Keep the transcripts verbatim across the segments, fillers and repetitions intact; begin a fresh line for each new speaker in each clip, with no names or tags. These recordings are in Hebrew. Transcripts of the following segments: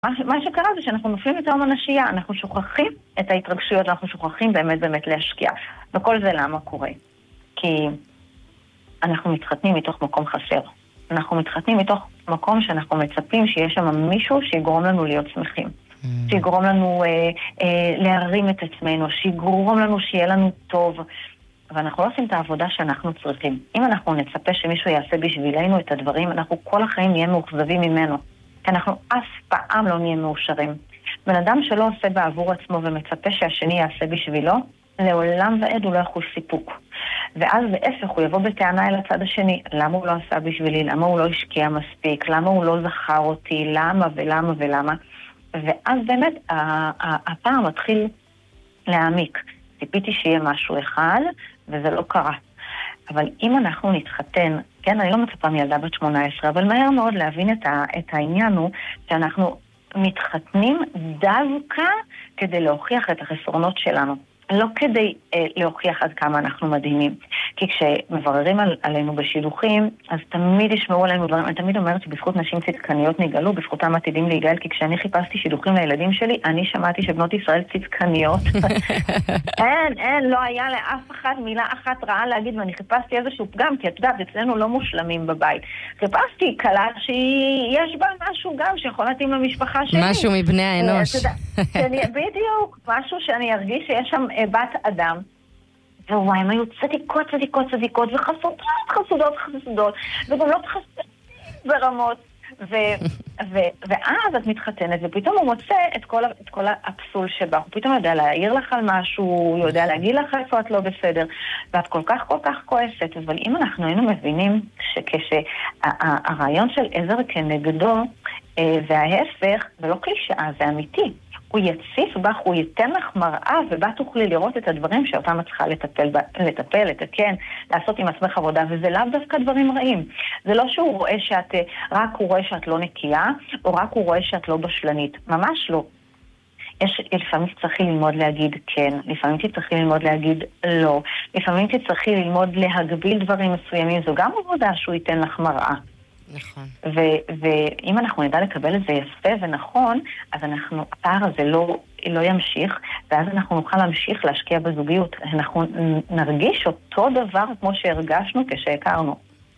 מה, מה שקרה זה שאנחנו נופלים לתהום הנשייה, אנחנו שוכחים את ההתרגשויות, אנחנו שוכחים באמת באמת להשקיע. וכל זה למה קורה? כי אנחנו מתחתנים מתוך מקום חסר. אנחנו מתחתנים מתוך מקום שאנחנו מצפים שיש שם מישהו שיגרום לנו להיות שמחים. Mm. שיגרום לנו אה, אה, להרים את עצמנו, שיגרום לנו שיהיה לנו טוב. ואנחנו לא עושים את העבודה שאנחנו צריכים. אם אנחנו נצפה שמישהו יעשה בשבילנו את הדברים, אנחנו כל החיים נהיה מאוכזבים ממנו. כי אנחנו אף פעם לא נהיה מאושרים. בן אדם שלא עושה בעבור עצמו ומצפה שהשני יעשה בשבילו, לעולם ועד הוא לא יכול סיפוק. ואז להפך הוא יבוא בטענה אל הצד השני, למה הוא לא עשה בשבילי, למה הוא לא השקיע מספיק, למה הוא לא זכר אותי, למה ולמה ולמה. ואז באמת הפעם מתחיל להעמיק. ציפיתי שיהיה משהו אחד, וזה לא קרה. אבל אם אנחנו נתחתן, כן, אני לא מצפה מילדה בת שמונה עשרה, אבל מהר מאוד להבין את, ה, את העניין הוא שאנחנו מתחתנים דווקא כדי להוכיח את החסרונות שלנו. לא כדי אה, להוכיח עד כמה אנחנו מדהימים. כי כשמבררים על, עלינו בשידוכים, אז תמיד ישמעו עלינו דברים. אני תמיד אומרת שבזכות נשים צדקניות נגאלו, בזכותם עתידים להיגאל, כי כשאני חיפשתי שידוכים לילדים שלי, אני שמעתי שבנות ישראל צדקניות. אין, אין, לא היה לאף אחד מילה אחת רעה להגיד, ואני חיפשתי איזשהו פגם, כי את יודעת, אצלנו לא מושלמים בבית. חיפשתי קלה שיש בה משהו גם שיכול להתאים למשפחה שלי.
משהו מבני האנוש.
בדיוק, משהו שאני ארגיש שיש שם בת אדם, ווואי, הם היו צדיקות, צדיקות, צדיקות, וחסודות, חסודות, חסודות, וגם לא חסודות ברמות, ו, ו, ואז את מתחתנת, ופתאום הוא מוצא את כל, את כל הפסול שבה, הוא פתאום יודע להעיר לך על משהו, הוא יודע להגיד לך איפה את לא בסדר, ואת כל כך כל כך כועסת, אבל אם אנחנו היינו מבינים שכשהרעיון של עזר כנגדו, וההפך, ולא קלישאה, זה אמיתי, הוא יציף בך, הוא ייתן לך מראה, ובה תוכלי לראות את הדברים שאותם את צריכה לטפל, לטפל, לתקן, לעשות עם עצמך עבודה, וזה לאו דווקא דברים רעים. זה לא שהוא רואה שאת, רק הוא רואה שאת לא נקייה, או רק הוא רואה שאת לא בשלנית. ממש לא. יש, לפעמים תצטרכי ללמוד להגיד כן, לפעמים תצטרכי ללמוד להגיד לא, לפעמים תצטרכי ללמוד להגביל דברים מסוימים, זו גם עבודה שהוא ייתן לך מראה.
נכון.
ו- ואם אנחנו נדע לקבל את זה יפה ונכון, אז אנחנו, הפער הזה לא, לא ימשיך, ואז אנחנו נוכל להמשיך להשקיע בזוגיות. אנחנו נרגיש אותו דבר כמו שהרגשנו כשהכרנו.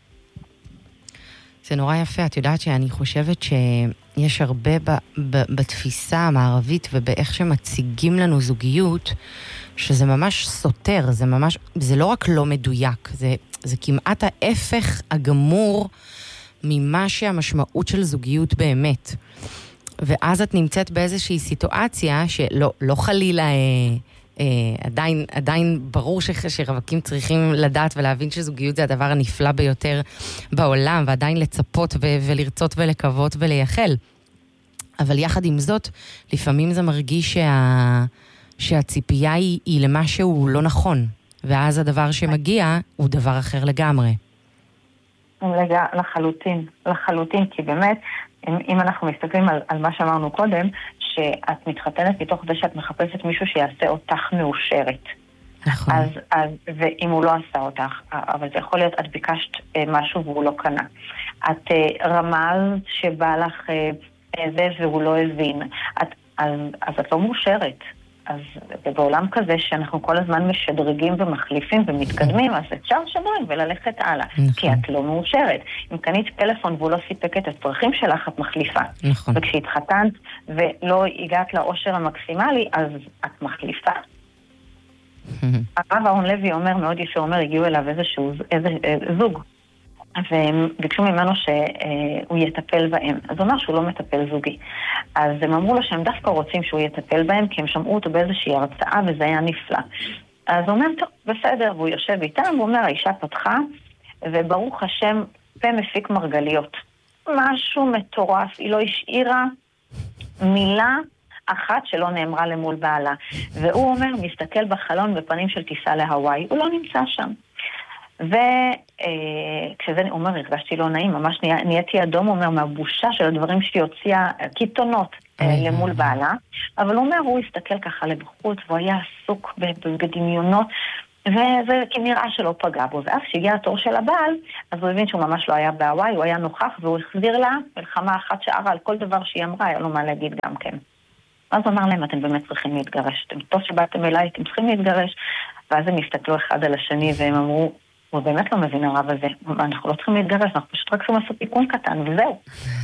זה נורא יפה. את יודעת שאני חושבת שיש הרבה ב- ב- בתפיסה המערבית ובאיך שמציגים לנו זוגיות, שזה ממש סותר, זה ממש, זה לא רק לא מדויק, זה, זה כמעט ההפך הגמור ממה שהמשמעות של זוגיות באמת. ואז את נמצאת באיזושהי סיטואציה שלא לא חלילה, אה, אה, עדיין, עדיין ברור ש, שרווקים צריכים לדעת ולהבין שזוגיות זה הדבר הנפלא ביותר בעולם, ועדיין לצפות ו, ולרצות ולקוות ולייחל. אבל יחד עם זאת, לפעמים זה מרגיש שה, שהציפייה היא, היא למשהו לא נכון. ואז הדבר שמגיע הוא דבר אחר לגמרי.
לגע, לחלוטין, לחלוטין, כי באמת, אם, אם אנחנו מסתכלים על, על מה שאמרנו קודם, שאת מתחתנת מתוך זה שאת מחפשת מישהו שיעשה אותך מאושרת.
נכון.
אז, אז, ואם הוא לא עשה אותך, אבל זה יכול להיות, את ביקשת משהו והוא לא קנה. את רמז שבא לך זה והוא לא הבין. את, אז, אז את לא מאושרת. אז בעולם כזה שאנחנו כל הזמן משדרגים ומחליפים ומתקדמים, אז אפשר לשדרג וללכת הלאה.
נכון.
כי את לא מאושרת. אם קנית טלפון והוא לא סיפק את הצרכים שלך, את מחליפה.
נכון.
וכשהתחתנת ולא הגעת לאושר המקסימלי, אז את מחליפה. הרב אהרון לוי אומר, מאוד יפה, אומר, הגיעו אליו איזשהו איזה, זוג. והם ביקשו ממנו שהוא יטפל בהם. אז הוא אומר שהוא לא מטפל זוגי. אז הם אמרו לו שהם דווקא רוצים שהוא יטפל בהם, כי הם שמעו אותו באיזושהי הרצאה, וזה היה נפלא. אז הוא אומר, טוב, בסדר, והוא יושב איתם, והוא אומר, האישה פתחה, וברוך השם, פה מפיק מרגליות. משהו מטורף, היא לא השאירה מילה אחת שלא נאמרה למול בעלה. והוא אומר, מסתכל בחלון בפנים של טיסה להוואי, הוא לא נמצא שם. וכשזה אומר, הרגשתי לא נעים, ממש נהייתי אדום, אומר, מהבושה של הדברים שהיא הוציאה קיתונות למול בעלה, אבל הוא אומר, הוא הסתכל ככה לבחוץ, והוא היה עסוק בדמיונות, וזה נראה שלא פגע בו. ואז כשהגיע התור של הבעל, אז הוא הבין שהוא ממש לא היה בהוואי, הוא היה נוכח, והוא החזיר לה מלחמה אחת שערה על כל דבר שהיא אמרה, היה לו מה להגיד גם כן. אז הוא אמר להם, אתם באמת צריכים להתגרש, אתם טוב שבאתם אליי, אתם צריכים להתגרש. ואז הם הסתכלו אחד על השני, והם אמרו, הוא באמת לא מבין הרב הזה, אנחנו לא צריכים להתגרש, אנחנו פשוט רק צריכים לעשות תיקון קטן, וזהו.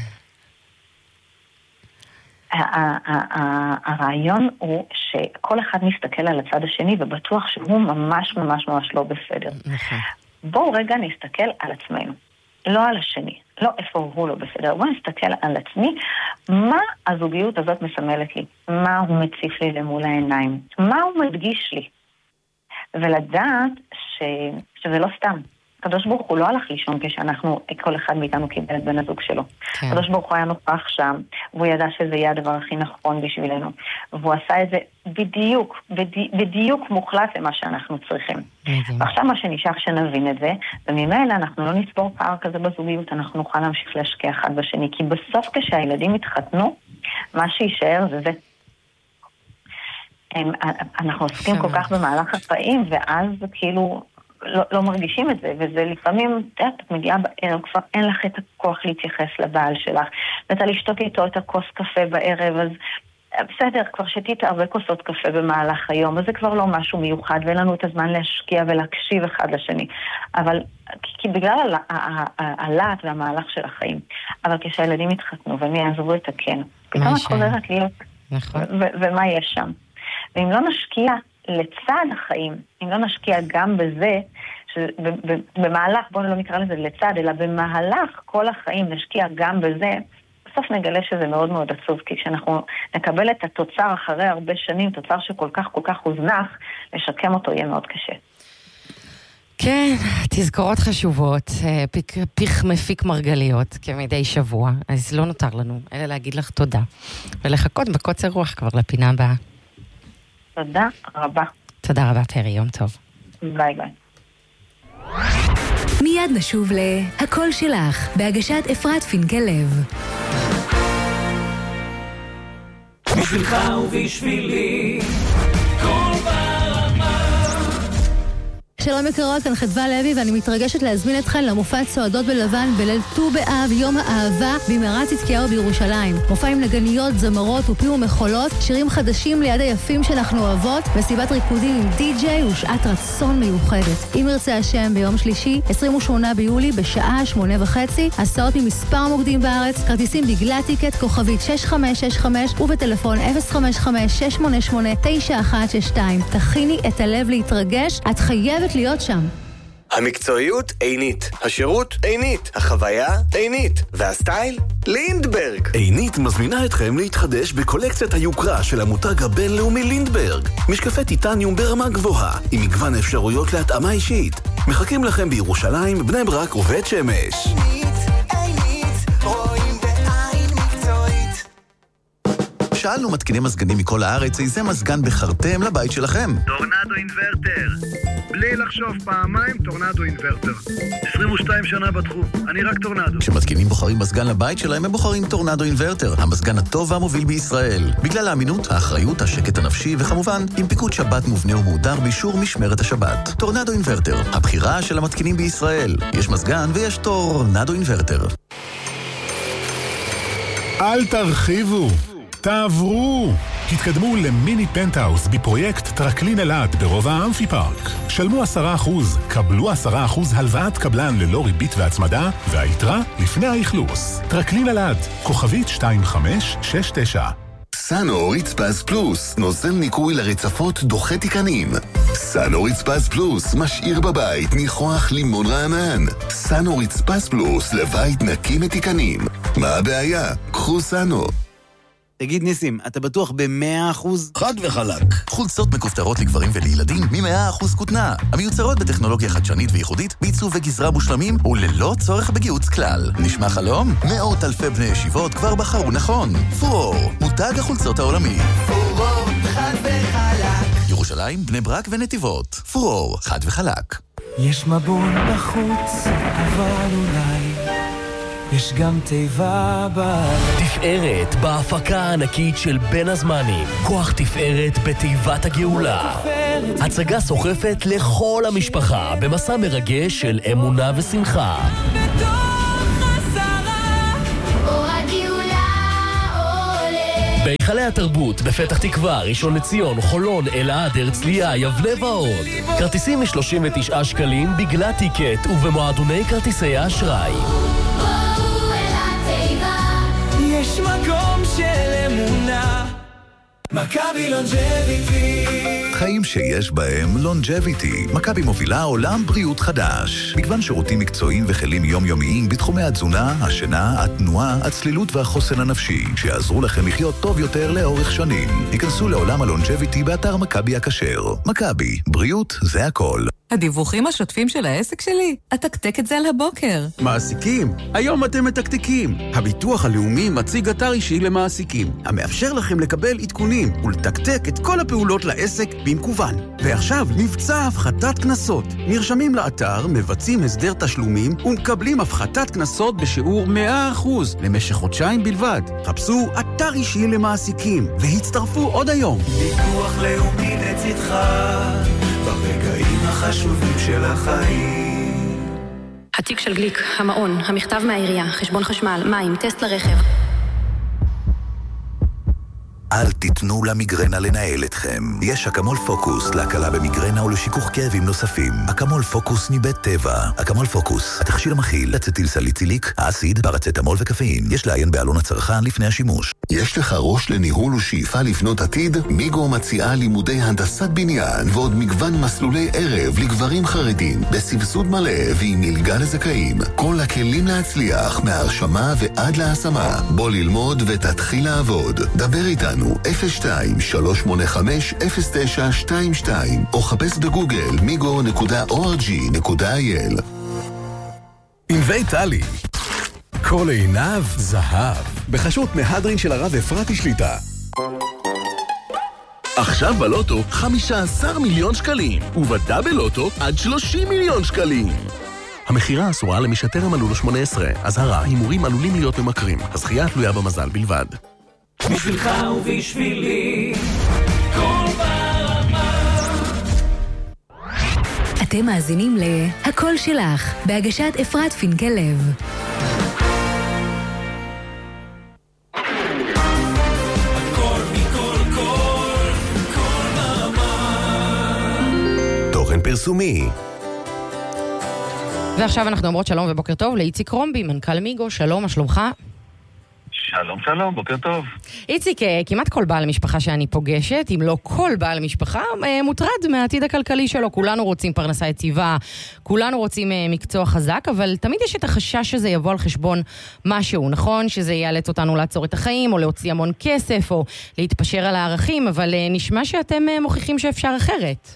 הרעיון הוא שכל אחד מסתכל על הצד השני ובטוח שהוא ממש ממש ממש לא בסדר. בואו רגע נסתכל על עצמנו, לא על השני, לא איפה הוא לא בסדר. בואו נסתכל על עצמי, מה הזוגיות הזאת מסמלת לי, מה הוא מציף לי למול העיניים, מה הוא מדגיש לי, ולדעת ש... שזה לא סתם. הקדוש ברוך הוא לא הלך לישון כשאנחנו, כל אחד מאיתנו קיבל את בן הזוג שלו. כן. הקדוש ברוך הוא היה נוכח שם, והוא ידע שזה יהיה הדבר הכי נכון בשבילנו. והוא עשה את זה בדיוק, בדי, בדיוק מוחלט למה שאנחנו צריכים. מדהים. ועכשיו מה שנשאר שנבין את זה, וממילא אנחנו לא נסבור פער כזה בזוגיות, אנחנו נוכל להמשיך להשקיע אחד בשני, כי בסוף כשהילדים התחתנו, מה שישאר זה זה. הם, אנחנו עוסקים כל כך במהלך החיים, ואז כאילו... לא, לא מרגישים את זה, וזה לפעמים, את מגיעה בערב, כבר אין לך את הכוח להתייחס לבעל שלך, ואתה לשתות איתו את הכוס קפה בערב, אז בסדר, כבר שתית הרבה כוסות קפה במהלך היום, אז זה כבר לא משהו מיוחד, ואין לנו את הזמן להשקיע ולהקשיב אחד לשני, אבל, כי בגלל הלהט והמהלך של החיים, אבל כשהילדים התחתנו, והם יעזבו את הכן, פתאום את חוזרת להיות, נכון. ו- ומה יש שם? ואם לא נשקיע לצד החיים, אם לא נשקיע גם בזה, במהלך, בואו לא נקרא לזה לצד, אלא במהלך כל החיים נשקיע גם בזה, בסוף נגלה שזה מאוד מאוד עצוב, כי כשאנחנו נקבל את התוצר אחרי הרבה שנים, תוצר שכל כך כל כך הוזנח, לשקם אותו יהיה מאוד קשה.
כן, תזכורות חשובות, פיק, פיך מפיק מרגליות כמדי שבוע, אז לא נותר לנו, אלא להגיד לך תודה, ולחכות בקוצר רוח כבר לפינה הבאה.
תודה רבה.
תודה רבה, פרי, יום טוב.
ביי ביי.
מיד נשוב להקול שלך, בהגשת אפרת פינקלב.
בשבילך ובשבילי, כל ברמה.
שלום יקרות, כאן חדווה לוי, ואני מתרגשת להזמין אתכן למופע צועדות בלבן בליל ט"ו באב, יום האהבה, במערת צדקיהו בירושלים. מופע עם נגניות, זמרות ופי ומחולות, שירים חדשים ליד היפים שאנחנו אוהבות, מסיבת ריקודים עם די-ג'יי ושעת רצון מיוחדת. אם ירצה השם, ביום שלישי, עשרים ושמונה ביולי, בשעה שמונה וחצי, הסעות ממספר מוקדים בארץ, כרטיסים בגלל טיקט, כוכבית שש חמש שש חמש ובטלפון אפס חמש חמש שש שמונה שמונה תשע אחת שש שתיים. תכיני את הלב להתרגש, את חייבת להיות שם.
המקצועיות עינית, השירות עינית, החוויה עינית, והסטייל לינדברג.
עינית מזמינה אתכם להתחדש בקולקציית היוקרה של המותג הבינלאומי לינדברג. משקפי טיטניום ברמה גבוהה, עם מגוון אפשרויות להתאמה אישית. מחכים לכם בירושלים, בני ברק ובית שמש. עינית, עינית, רואים בעין מקצועית. שאלנו מתקיני מזגנים מכל הארץ, איזה מזגן בחרתם לבית שלכם?
טורנדו אינברטר. בלי לחשוב פעמיים, טורנדו אינברטר. עשרים ושתיים שנה בתחום, אני רק טורנדו.
כשמתקינים בוחרים מזגן לבית שלהם, הם בוחרים טורנדו אינברטר, המזגן הטוב והמוביל בישראל. בגלל האמינות, האחריות, השקט הנפשי, וכמובן, עם פיקוד שבת מובנה ומהודר באישור משמרת השבת. טורנדו אינברטר, הבחירה של המתקינים בישראל. יש מזגן ויש טורנדו אינברטר.
אל תרחיבו, תעברו. התקדמו למיני פנטהאוס בפרויקט טרקלין אלעד ברובע האמפי פארק. שלמו עשרה אחוז, קבלו עשרה אחוז הלוואת קבלן ללא ריבית והצמדה, והיתרה לפני האכלוס. טרקלין אלעד, כוכבית שתיים חמש שש תשע.
סאנו רצפס פלוס, נוזל ניקוי לרצפות דוחה תיקנים. סאנו רצפס פלוס, משאיר בבית ניחוח לימון רענן. סאנו רצפס פלוס, לבית נקי מתיקנים. מה הבעיה? קחו סאנו.
תגיד ניסים, אתה בטוח ב-מאה אחוז?
חד וחלק. חולצות מכופתרות לגברים ולילדים מ-מאה אחוז כותנה. המיוצרות בטכנולוגיה חדשנית וייחודית, בעיצוב וגזרה מושלמים וללא צורך בגיוץ כלל. נשמע חלום? מאות אלפי בני ישיבות כבר בחרו נכון. פורור, מותג החולצות העולמי.
פורור, חד וחלק.
ירושלים, בני ברק ונתיבות. פורור, חד וחלק.
יש מבול בחוץ, אבל אולי יש גם תיבה בלב.
תפארת בהפקה הענקית של בין הזמנים. כוח תפארת בתיבת הגאולה. הצגה סוחפת לכל המשפחה במסע מרגש של אמונה ושמחה. בהיכלי התרבות, בפתח תקווה, ראשון לציון, חולון, אלעד, הרצליה, יבנה ועוד. כרטיסים מ-שלושים ותשעה שקלים בגלל טיקט ובמועדוני כרטיסי האשראי.
יש מקום של אמונה. מכבי לונג'ביטי.
חיים שיש בהם לונג'ביטי. מכבי מובילה עולם בריאות חדש. מגוון שירותים מקצועיים וכלים יומיומיים בתחומי התזונה, השינה, התנועה, הצלילות והחוסן הנפשי, שיעזרו לכם לחיות טוב יותר לאורך שנים. היכנסו לעולם הלונג'ביטי באתר מכבי הכשר. מכבי, בריאות זה הכל.
הדיווחים השוטפים של העסק שלי? אתקתק את זה על הבוקר.
מעסיקים, היום אתם מתקתקים. הביטוח הלאומי מציג אתר אישי למעסיקים, המאפשר לכם לקבל עדכונים ולתקתק את כל הפעולות לעסק במקוון. ועכשיו, מבצע הפחתת כנסות. נרשמים לאתר, מבצעים הסדר תשלומים ומקבלים הפחתת כנסות בשיעור מאה אחוז למשך חודשיים בלבד. חפשו אתר אישי למעסיקים והצטרפו עוד היום.
ביטוח לאומי לצדך ברגעים החשובים של החיים.
התיק של גליק, המעון, המכתב מהעירייה, חשבון חשמל, מים, טסט לרכב.
אל תיתנו למיגרנה לנהל אתכם. יש אקמול פוקוס להקלה במיגרנה ולשיכוך כאבים נוספים. אקמול פוקוס מבית טבע. אקמול פוקוס, התכשיר המכיל אצטיל סליציליק, האסיד, פרצטמול וקפאין. יש לעיין בעלון הצרכן לפני השימוש.
יש לך ראש לניהול ושאיפה לבנות עתיד? מיגו מציעה לימודי הנדסת בניין ועוד מגוון מסלולי ערב לגברים חרדים בסבסוד מלא ועם מלגה לזכאים. כל הכלים להצליח מהרשמה ועד להשמה. בוא ללמוד ותתחיל לעבוד. דבר איתנו אפס שתיים שלוש שמונה חמש אפס תשע שתיים שתיים או חפש בגוגל מיגו נקודה או אר ג'י נקודה איי אל.
ענבי טלי, כל עיניו זהב, בחשות מהדרין של הרב אפרתי שליטה. עכשיו בלוטו חמישה עשר מיליון שקלים, ובדאבל לוטו עד שלושים מיליון שקלים. המחירה אסורה למי שטרם מלאו לו שמונה עשרה. אזהרה, הימורים עלולים להיות ממכרים. הזכייה תלויה במזל בלבד.
בשבילך ובשבילי כל ברמה.
אתם מאזינים ל"הקול שלך", בהגשת אפרת פינקל לב.
הכל מכל כל כל ברמה.
תוכן פרסומי.
ועכשיו אנחנו אומרות שלום ובוקר טוב לאיציק רומבי, מנכ"ל מיגו. שלום, מה שלומך?
שלום, שלום, בוקר טוב.
איציק, כמעט כל בעל משפחה שאני פוגשת, אם לא כל בעל משפחה, מוטרד מהעתיד הכלכלי שלו. כולנו רוצים פרנסה יציבה, כולנו רוצים מקצוע חזק, אבל תמיד יש את החשש שזה יבוא על חשבון משהו, נכון? שזה יאלץ אותנו לעצור את החיים, או להוציא המון כסף, או להתפשר על הערכים, אבל נשמע שאתם מוכיחים שאפשר אחרת.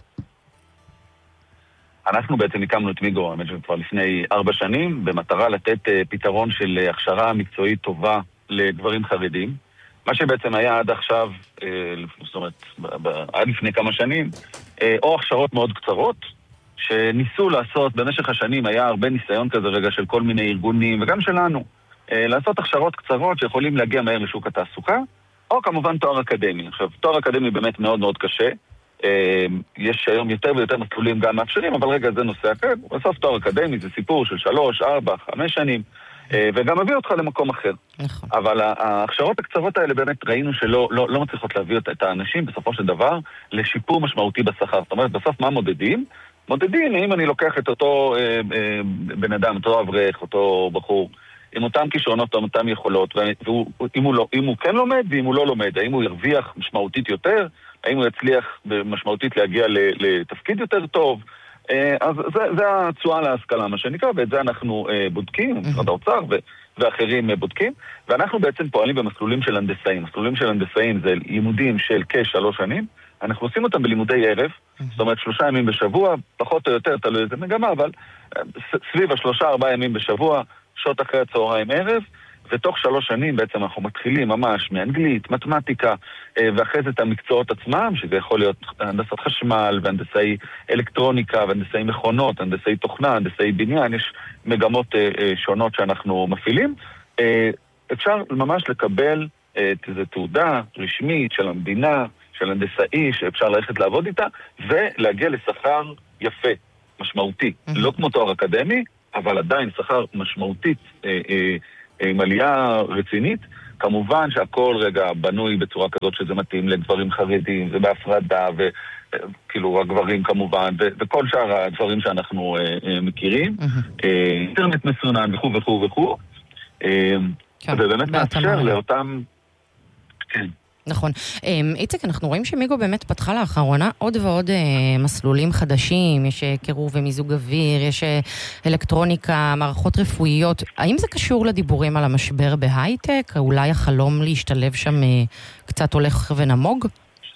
אנחנו בעצם הקמנו את מיגו, האמת שכבר לפני ארבע שנים, במטרה לתת פתרון של הכשרה מקצועית טובה לגברים חרדים. מה שבעצם היה עד עכשיו, זאת אומרת, עד לפני כמה שנים, או הכשרות מאוד קצרות, שניסו לעשות, במשך השנים היה הרבה ניסיון כזה רגע של כל מיני ארגונים, וגם שלנו, לעשות הכשרות קצרות שיכולים להגיע מהר לשוק התעסוקה, או כמובן תואר אקדמי. עכשיו, תואר אקדמי באמת מאוד מאוד קשה, יש היום יותר ויותר מסלולים גם מאפשרים, אבל רגע, זה נושא אחר. בסוף תואר אקדמי זה סיפור של שלוש, ארבע, חמש שנים, וגם מביא אותך למקום אחר.
נכון.
אבל ההכשרות הקצרות האלה באמת ראינו שלא לא, לא מצליחות להביא את האנשים בסופו של דבר לשיפור משמעותי בשכר. זאת אומרת, בסוף מה מודדים? מודדים אם אני לוקח את אותו אה, אה, בן אדם, אותו אברך, אותו בחור, עם אותם כישרונות, עם אותם יכולות, ואם הוא, לא, אם הוא כן לומד ואם הוא לא לומד, האם הוא ירוויח משמעותית יותר, האם הוא יצליח משמעותית להגיע לתפקיד יותר טוב. אז זה, זה הצועה להשכלה, מה שנקרא, ואת זה אנחנו בודקים, משרד האוצר ואחרים בודקים, ואנחנו בעצם פועלים במסלולים של הנדסאים. מסלולים של הנדסאים זה לימודים של כשלוש שנים, אנחנו עושים אותם בלימודי ערב, זאת אומרת שלושה ימים בשבוע, פחות או יותר, תלוי איזה מגמה, אבל סביב השלושה ארבעה ימים בשבוע, שעות אחרי הצהריים ערב, ותוך שלוש שנים בעצם אנחנו מתחילים ממש מאנגלית, מתמטיקה, ואחרי זה את המקצועות עצמם, שזה יכול להיות הנדסת חשמל, והנדסי אלקטרוניקה, והנדסי מכונות, הנדסי תוכנה, הנדסי בניין, יש מגמות שונות שאנחנו מפעילים. אפשר ממש לקבל איזו תעודה רשמית של המדינה, של הנדסאי, שאפשר ללכת לעבוד איתה, ולהגיע לשכר יפה, משמעותי. Mm-hmm. לא כמו תואר אקדמי, אבל עדיין שכר משמעותית, אה, אה, עם עלייה רצינית. כמובן שהכל רגע בנוי בצורה כזאת שזה מתאים לגברים חרדים, ובהפרדה, וכאילו הגברים כמובן, ו- וכל שאר הדברים שאנחנו אה, אה, מכירים. Mm-hmm. אה, אינטרנט מסונן וכו' וכו' וכו'. אה, כן, ובאמת מאפשר לאותם... כן.
נכון. איציק, אנחנו רואים שמיגו באמת פתחה לאחרונה עוד ועוד מסלולים חדשים, יש קירוב ומיזוג אוויר, יש אלקטרוניקה, מערכות רפואיות. האם זה קשור לדיבורים על המשבר בהייטק? אולי החלום להשתלב שם קצת הולך ונמוג?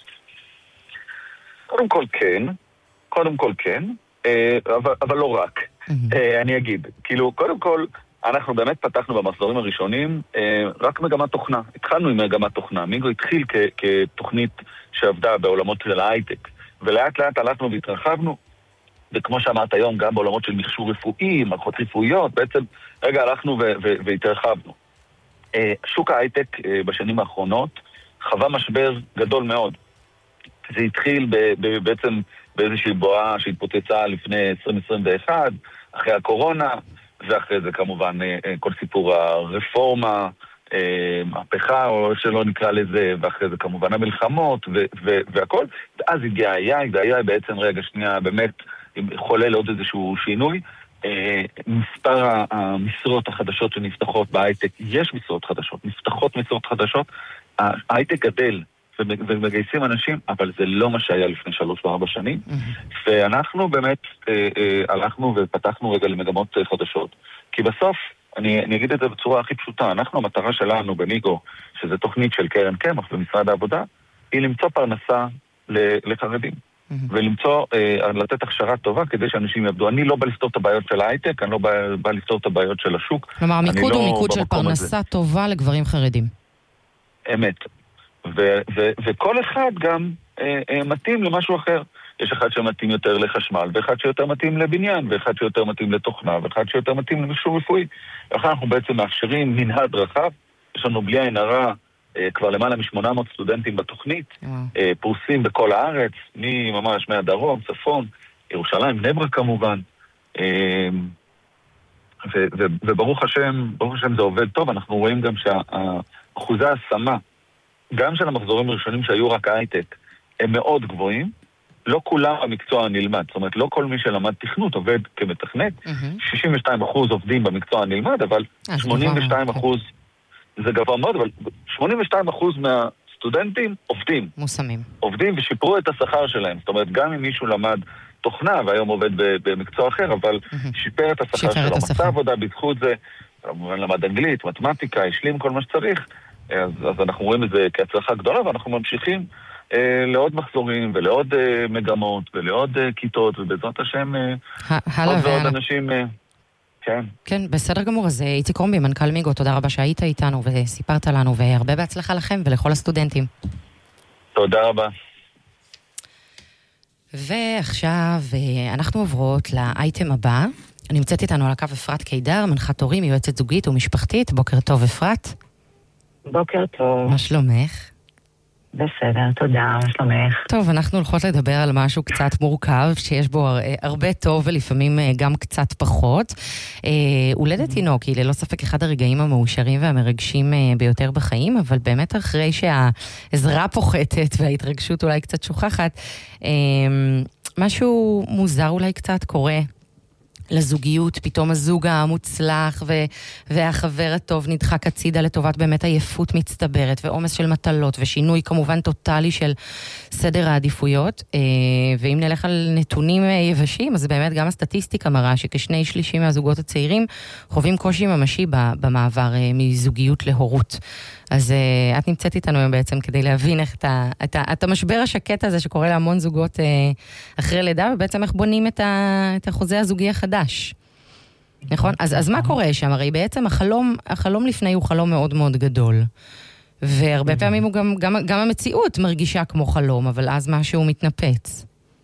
קודם כל כן, קודם כל כן, אבל, אבל לא רק. אני אגיד, כאילו, קודם כל, אנחנו באמת פתחנו במסלולים הראשונים אה, רק מגמת תוכנה. התחלנו עם מגמת תוכנה. מיגו התחיל כ- כתוכנית שעבדה בעולמות של ההייטק. ולאט לאט הלכנו והתרחבנו. וכמו שאמרת היום, גם בעולמות של מכשור רפואי, מערכות רפואיות, בעצם רגע הלכנו ו- ו- והתרחבנו. אה, שוק ההייטק אה, בשנים האחרונות חווה משבר גדול מאוד. זה התחיל ב- ב- בעצם באיזושהי בועה שהתפוצצה לפני עשרים עשרים ואחת, אחרי הקורונה, ואחרי זה כמובן כל סיפור הרפורמה, מהפכה או שלא נקרא לזה, ואחרי זה כמובן המלחמות ו- ו- והכל. ואז הגיע ה-איי איי, וה-איי איי בעצם רגע שנייה באמת חולל עוד איזשהו שינוי. מספר המשרות החדשות שנפתחות בהייטק, יש משרות חדשות, נפתחות משרות חדשות, ההייטק גדל ומגייסים אנשים, אבל זה לא מה שהיה לפני שלוש וארבע שנים. ואנחנו באמת אה, אה, הלכנו ופתחנו רגע למגמות חדשות. כי בסוף, אני, אני אגיד את זה בצורה הכי פשוטה, אנחנו, המטרה שלנו במיגו, שזה תוכנית של קרן קמח במשרד העבודה, היא למצוא פרנסה לחרדים. ולמצוא, אה, לתת הכשרה טובה כדי שאנשים יעבדו. אני לא בא לפתור את הבעיות של ההייטק, אני לא בא, בא לפתור את הבעיות של השוק.
כלומר, מיקוד
לא
הוא מיקוד של פרנסה הזה. טובה לגברים חרדים.
אמת. ו- ו- וכל אחד גם אה, אה, מתאים למשהו אחר. יש אחד שמתאים יותר לחשמל, ואחד שיותר מתאים לבניין, ואחד שיותר מתאים לתוכנה, ואחד שיותר מתאים למשהו רפואי. ואחר אנחנו בעצם מאפשרים מנהד רחב. יש לנו בלי עין הרע אה, כבר למעלה מ-שמונה מאות סטודנטים בתוכנית, אה, פרוסים בכל הארץ, ממש מהדרום, צפון, ירושלים, בני ברק כמובן. אה, ו- ו- וברוך השם, ברוך השם זה עובד טוב. אנחנו רואים גם שהאחוזי ההשמה גם של המחזורים הראשונים שהיו רק הייטק, הם מאוד גבוהים. לא כולם המקצוע נלמד. זאת אומרת, לא כל מי שלמד תכנות עובד כמתכנת. Mm-hmm. שישים ושתיים אחוז עובדים במקצוע נלמד, אבל שמונים ושתיים אחוז זה גבוה מאוד, אבל שמונים ושתיים אחוז מהסטודנטים עובדים.
מושמים.
עובדים ושיפרו את השכר שלהם. זאת אומרת, גם אם מישהו למד תוכנה והיום עובד במקצוע אחר, אבל mm-hmm. שיפר את השכר שלו. מצא עבודה בזכות זה, כמובן למד אנגלית, מתמטיקה, השלים כל מה שצריך. אז, אז אנחנו רואים את זה כהצלחה גדולה, ואנחנו ממשיכים אה, לעוד מחזורים, ולעוד אה, מגמות, ולעוד אה, כיתות, ובעזרת השם אה, עוד ועוד אנשים... אה, כן.
כן, בסדר גמור. אז איציק רומבי, מנכ"ל מיגו, תודה רבה שהיית איתנו וסיפרת לנו, והרבה בהצלחה לכם ולכל הסטודנטים.
תודה רבה.
ועכשיו אנחנו עוברות לאייטם הבא. נמצאת איתנו על הקו אפרת קידר, מנחת הורים, יועצת זוגית ומשפחתית. בוקר טוב, אפרת.
בוקר טוב.
מה שלומך?
בסדר, תודה, מה שלומך?
טוב, אנחנו הולכות לדבר על משהו קצת מורכב, שיש בו הרבה טוב ולפעמים גם קצת פחות. הולדת תינוק היא ללא ספק אחד הרגעים המאושרים והמרגשים ביותר בחיים, אבל באמת אחרי שהעזרה פוחתת וההתרגשות אולי קצת שוכחת, משהו מוזר אולי קצת קורה לזוגיות, פתאום הזוג המוצלח ו- והחבר הטוב נדחק הצידה לטובת באמת עייפות מצטברת ועומס של מטלות ושינוי כמובן טוטלי של סדר העדיפויות. ואם נלך על נתונים יבשים, אז באמת גם הסטטיסטיקה מראה שכשני שלישים מהזוגות הצעירים חווים קושי ממשי במעבר מזוגיות להורות. אז uh, את נמצאת איתנו היום בעצם כדי להבין איך את, ה, את, ה, את המשבר השקט הזה שקורה להמון זוגות uh, אחרי לידה, ובעצם איך בונים את, ה, את החוזה הזוגי החדש. נכון? אז, אז מה קורה שם? הרי בעצם החלום, החלום לפני הוא חלום מאוד מאוד גדול. והרבה פעמים הוא גם, גם, גם המציאות מרגישה כמו חלום, אבל אז משהו מתנפץ.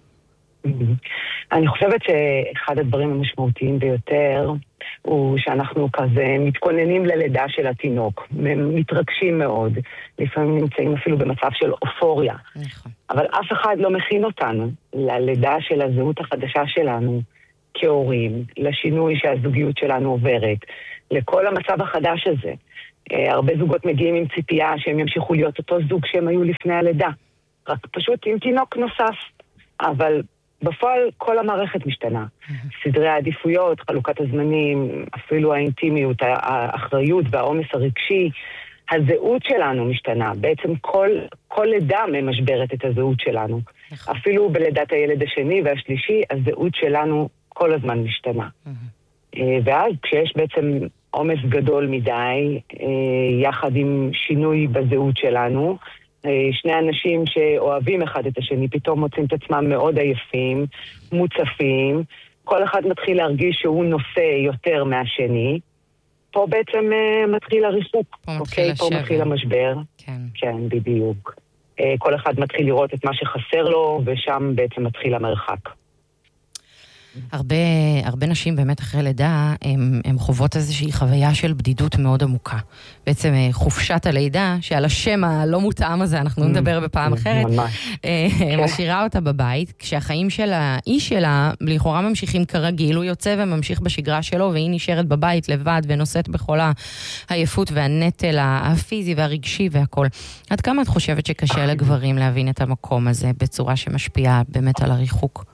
אני חושבת שאחד הדברים המשמעותיים ביותר הוא שאנחנו כזה מתכוננים ללידה של התינוק, מתרגשים מאוד, לפעמים נמצאים אפילו במצב של אופוריה.
נכון.
אבל אף אחד לא מכין אותנו ללידה של הזהות החדשה שלנו כהורים, לשינוי שהזוגיות שלנו עוברת, לכל המצב החדש הזה. הרבה זוגות מגיעים עם ציפייה שהם ימשיכו להיות אותו זוג שהם היו לפני הלידה, רק פשוט עם תינוק נוסף. אבל בפועל כל המערכת משתנה. סדרי העדיפויות, חלוקת הזמנים, אפילו האינטימיות, האחריות והעומס הרגשי, הזהות שלנו משתנה. בעצם כל, כל לידה ממשברת את הזהות שלנו. אפילו בלידת הילד השני והשלישי, הזהות שלנו כל הזמן משתנה. ואז כשיש בעצם עומס גדול מדי, יחד עם שינוי בזהות שלנו, שני אנשים שאוהבים אחד את השני, פתאום מוצאים את עצמם מאוד עייפים, מוצפים, כל אחד מתחיל להרגיש שהוא נושא יותר מהשני, פה בעצם מתחיל הריחוק,
פה מתחיל
אוקיי? פה מתחיל המשבר.
כן.
כן, בדיוק. כל אחד מתחיל לראות את מה שחסר לו, ושם בעצם מתחיל המרחק.
הרבה, הרבה נשים באמת אחרי לידה, הם, הם חוות איזושהי חוויה של בדידות מאוד עמוקה. בעצם חופשת הלידה, שעל השם הלא מותאם הזה, אנחנו נדבר בפעם אחרת, משאירה אותה בבית, כשהחיים של האיש שלה, לכאורה ממשיכים כרגיל, הוא יוצא וממשיך בשגרה שלו, והיא נשארת בבית לבד, ונושאת בכל העייפות והנטל הפיזי והרגשי והכל. עד כמה את חושבת שקשה לגברים להבין את המקום הזה, בצורה שמשפיעה באמת על הריחוק?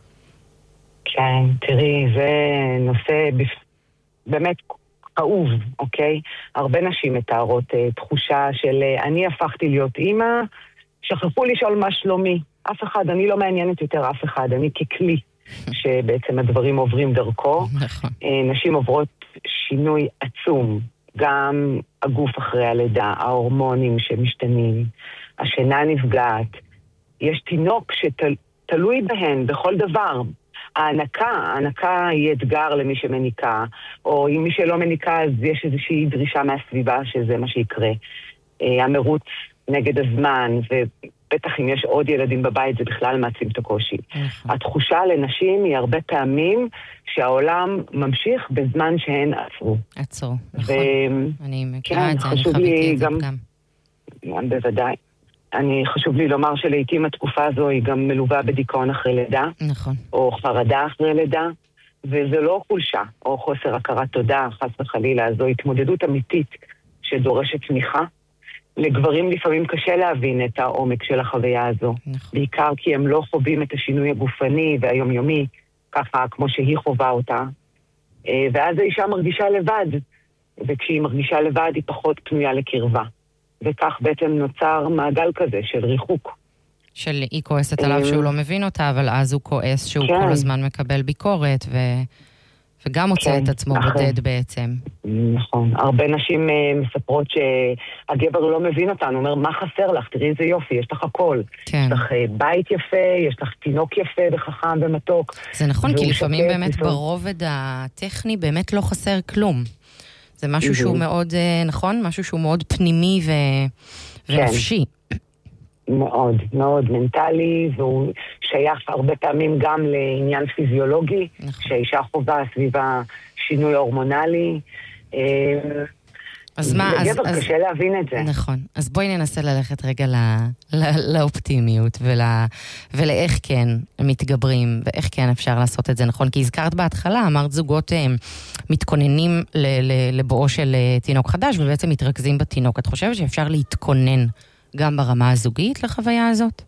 כן, תראי, זה נושא באמת כאוב, אוקיי? הרבה נשים מתארות אה, תחושה של אה, אני הפכתי להיות אימא, שכחו לשאול מה שלומי. אף אחד, אני לא מעניינת יותר אף אחד, אני ככלי שבעצם הדברים עוברים דרכו. אה, נשים עוברות שינוי עצום, גם הגוף אחרי הלידה, ההורמונים שמשתנים, השינה נפגעת. יש תינוק שתלוי בהן בכל דבר. ההנקה, ההנקה היא אתגר למי שמניקה, או אם מי שלא מניקה אז יש איזושהי דרישה מהסביבה שזה מה שיקרה. המרוץ נגד הזמן, ובטח אם יש עוד ילדים בבית זה בכלל מעצים את הקושי. התחושה לנשים היא הרבה פעמים שהעולם ממשיך בזמן שהן עצרו.
עצרו, נכון. אני מכירה את זה, אני חוויתי את זה גם.
גם בוודאי. אני חשוב לי לומר שלעיתים התקופה הזו היא גם מלווה בדיכאון אחרי לידה.
נכון.
או חרדה אחרי לידה, וזה לא חולשה או חוסר הכרת תודה, חס וחלילה, זו התמודדות אמיתית שדורשת תמיכה. לגברים לפעמים קשה להבין את העומק של החוויה הזו, נכון. בעיקר כי הם לא חווים את השינוי הגופני והיומיומי, ככה כמו שהיא חווה אותה, ואז האישה מרגישה לבד, וכשהיא מרגישה לבד היא פחות פנויה לקרבה. וכך בעצם נוצר מעגל כזה של ריחוק.
של היא כועסת עליו שהוא לא מבין אותה, אבל אז הוא כועס שהוא כל הזמן מקבל ביקורת, וגם מוצא את עצמו בודד בעצם.
נכון. הרבה נשים מספרות שהגבר לא מבין אותנו, אומר, מה חסר לך? תראי איזה יופי, יש לך הכל. יש לך בית יפה, יש לך תינוק יפה וחכם ומתוק.
זה נכון, כי לפעמים באמת ברובד הטכני באמת לא חסר כלום. זה משהו שהוא מאוד, נכון? משהו שהוא מאוד פנימי ונפשי.
מאוד, מאוד מנטלי, והוא שייך הרבה פעמים גם לעניין פיזיולוגי, שהאישה חובה סביבה שינוי הורמונלי.
אז מה,
לגבר קשה להבין את זה.
נכון. אז בואי ננסה ללכת רגע לאופטימיות ולאיך כן מתגברים ואיך כן אפשר לעשות את זה נכון. כי הזכרת בהתחלה, אמרת זוגות מתכוננים לבואו של תינוק חדש ובעצם מתרכזים בתינוק. את חושבת שאפשר להתכונן גם ברמה הזוגית לחוויה הזאת?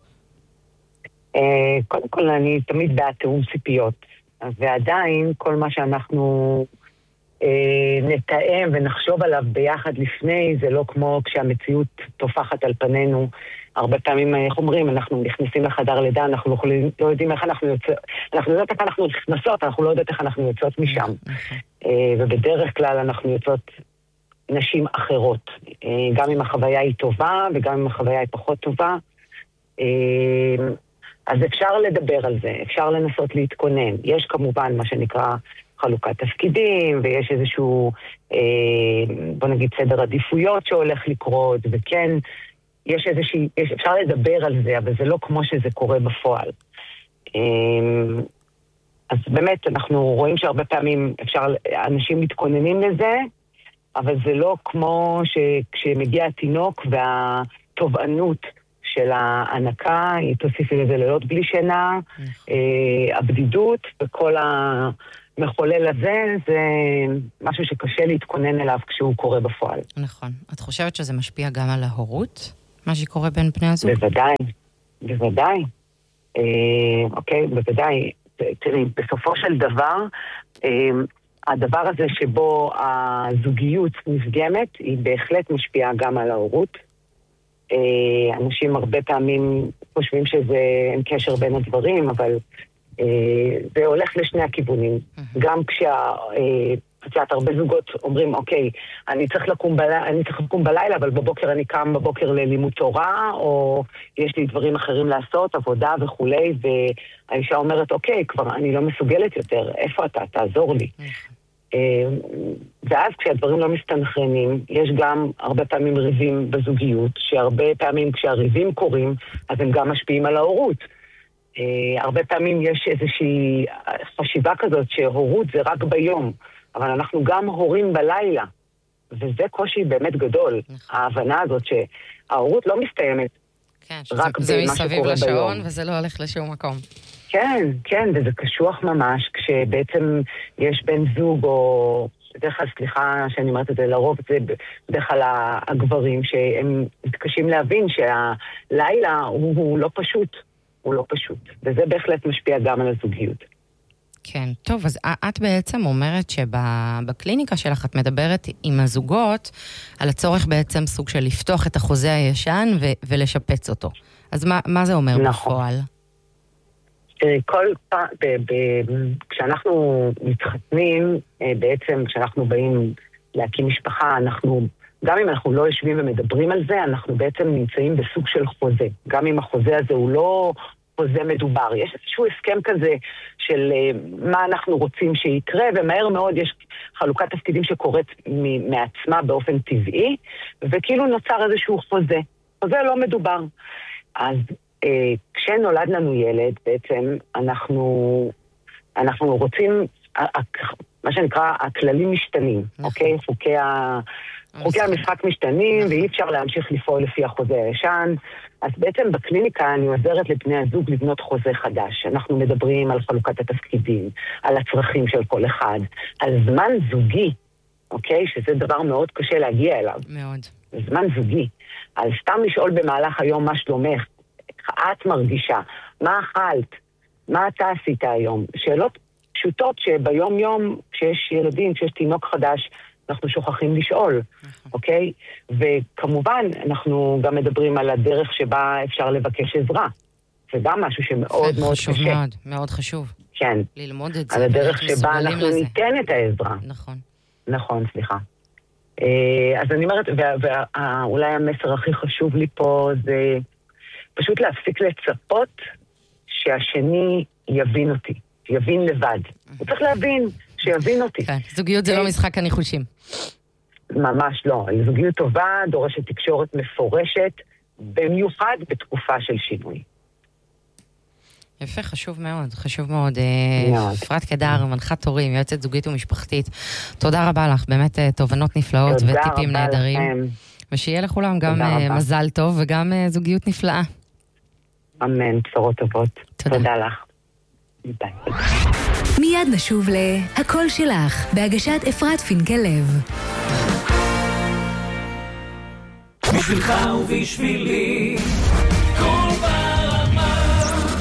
קודם כל אני תמיד בעד תיאום ציפיות. ועדיין כל מה שאנחנו נתאם ונחשוב עליו ביחד לפני, זה לא כמו כשהמציאות תופחת על פנינו. הרבה פעמים, איך אומרים, אנחנו נכנסים לחדר לידה, אנחנו לא, יכולים, לא יודעים איך אנחנו יוצאות, אנחנו יודעות איך אנחנו נכנסות, אנחנו לא יודעות איך אנחנו יוצאות משם. ובדרך כלל אנחנו יוצאות נשים אחרות. גם אם החוויה היא טובה וגם אם החוויה היא פחות טובה. אז אפשר לדבר על זה, אפשר לנסות להתכונן. יש כמובן מה שנקרא חלוקת תפקידים, ויש איזשהו, אה, בוא נגיד, סדר עדיפויות שהולך לקרות, וכן, יש איזושהי, יש, אפשר לדבר על זה, אבל זה לא כמו שזה קורה בפועל. אה, אז באמת, אנחנו רואים שהרבה פעמים אפשר, אנשים מתכוננים לזה, אבל זה לא כמו שכשמגיע התינוק והתובענות של ההנקה, היא תוסיפי לזה לילות בלי שינה, אה, הבדידות וכל המחולל הזה, זה משהו שקשה להתכונן אליו כשהוא קורה בפועל.
נכון. את חושבת שזה משפיע גם על ההורות? מה שקורה בין בני הזוג?
בוודאי, בוודאי. אה, אוקיי, בוודאי. תראי, בסופו של דבר, אה, הדבר הזה שבו הזוגיות נפגמת, היא בהחלט משפיעה גם על ההורות. אנשים הרבה פעמים חושבים שזה אין קשר בין הדברים, אבל זה הולך לשני הכיוונים. גם כשה... את יודעת, הרבה זוגות אומרים, אוקיי, אני צריך לקום בלילה, אני צריך לקום בלילה, אבל בבוקר אני קם בבוקר ללימוד תורה, או יש לי דברים אחרים לעשות, עבודה וכולי, והאישה אומרת, אוקיי, כבר אני לא מסוגלת יותר, איפה אתה? תעזור לי. ואז כשהדברים לא מסתנכרנים, יש גם הרבה פעמים ריבים בזוגיות, שהרבה פעמים כשהריבים קורים, אז הם גם משפיעים על ההורות. הרבה פעמים יש איזושהי חשיבה כזאת שהורות זה רק ביום, אבל אנחנו גם הורים בלילה, וזה קושי באמת גדול. ההבנה הזאת שההורות לא מסתיימת רק במה שקורה ביום.
זה מסביב לשעון וזה לא הולך לשום מקום.
כן, כן, וזה קשוח ממש, כשבעצם יש בן זוג, או בדרך כלל, סליחה שאני אומרת את זה, לרוב זה בדרך כלל הגברים, שהם מתקשים להבין שהלילה הוא, הוא לא פשוט, הוא לא פשוט, וזה בהחלט משפיע גם על הזוגיות.
כן, טוב, אז את בעצם אומרת שבקליניקה שלך את מדברת עם הזוגות על הצורך בעצם סוג של לפתוח את החוזה הישן ו- ולשפץ אותו. אז מה, מה זה אומר
נכון.
בפועל?
כל פעם, כשאנחנו מתחתנים, בעצם כשאנחנו באים להקים משפחה, אנחנו, גם אם אנחנו לא יושבים ומדברים על זה, אנחנו בעצם נמצאים בסוג של חוזה. גם אם החוזה הזה הוא לא חוזה מדובר. יש איזשהו הסכם כזה של מה אנחנו רוצים שיקרה, ומהר מאוד יש חלוקת תפקידים שקורית מעצמה באופן טבעי, וכאילו נוצר איזשהו חוזה. חוזה לא מדובר. אז כשנולד לנו ילד, בעצם אנחנו, אנחנו רוצים, מה שנקרא, הכללים משתנים, אוקיי? חוקי, ה, חוקי המשחק משתנים, ואי אפשר להמשיך לפעול לפי החוזה הישן. אז בעצם בקליניקה אני עוזרת לבני הזוג לבנות חוזה חדש. אנחנו מדברים על חלוקת התפקידים, על הצרכים של כל אחד, על זמן זוגי, אוקיי? שזה דבר מאוד קשה להגיע אליו.
מאוד.
זמן זוגי. על סתם לשאול במהלך היום מה שלומך, את מרגישה, מה אכלת, מה אתה עשית היום? שאלות פשוטות שביום יום, כשיש ילדים, כשיש תינוק חדש, אנחנו שוכחים לשאול, אוקיי? וכמובן, אנחנו גם מדברים על הדרך שבה אפשר לבקש עזרה. זה גם משהו שמאוד מאוד קשה.
חשוב מאוד, מאוד חשוב.
כן.
ללמוד את זה.
על הדרך שבה אנחנו ניתן את העזרה.
נכון.
נכון, סליחה. אז אני אומרת, ואולי המסר הכי חשוב לי פה זה פשוט להפסיק לצפות שהשני יבין אותי, יבין לבד. הוא צריך להבין שיבין אותי.
כן, זוגיות זה לא משחק הניחושים.
ממש לא. זוגיות טובה דורשת תקשורת מפורשת, במיוחד בתקופה של שינוי.
יפה, חשוב מאוד, חשוב מאוד. אפרת קדר, מנחת הורים, יועצת זוגית ומשפחתית. תודה רבה לך, באמת תובנות נפלאות וטיפים נהדרים. ושיהיה לכולם גם מזל טוב וגם זוגיות נפלאה.
אמן, בשורות טובות. תודה, תודה לך. ביי.
מיד נשוב להקול שלך, בהגשת אפרת פינקל לב.
בשבילך ובשבילי, כל ברמה.